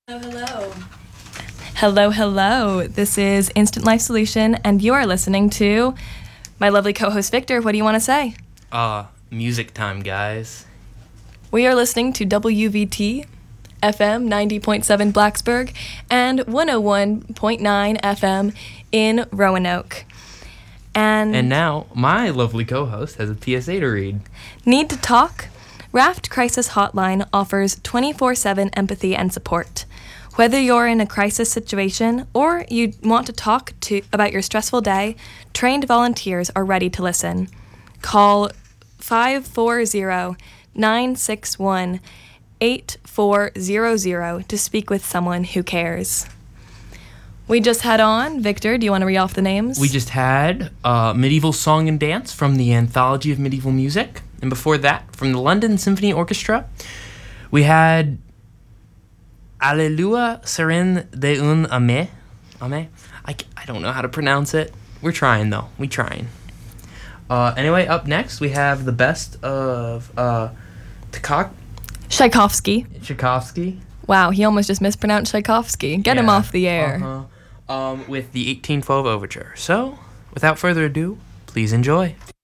Hello. Hello, hello. This is Instant Life Solution, and you are listening to my lovely co-host Victor. What do you want to say? Music time, guys. We are listening to WVT FM 90.7 Blacksburg and 101.9 FM in Roanoke. And now, my lovely co-host has a PSA to read. Need to talk? Raft Crisis Hotline offers 24/7 empathy and support. Whether you're in a crisis situation or you want to talk about your stressful day, trained volunteers are ready to listen. Call 540-961-8400 to speak with someone who cares. We just had on, Victor, do you want to read off the names? We just had Medieval Song and Dance from the Anthology of Medieval Music. And before that, from the London Symphony Orchestra, we had Alleluia Serin de un Ame. I don't know how to pronounce it. We're trying, though. We're trying. Anyway, up next, we have the best of Tchaikovsky. Wow, he almost just mispronounced Tchaikovsky. Get him off the air. With the 1812 Overture. So, without further ado, please enjoy.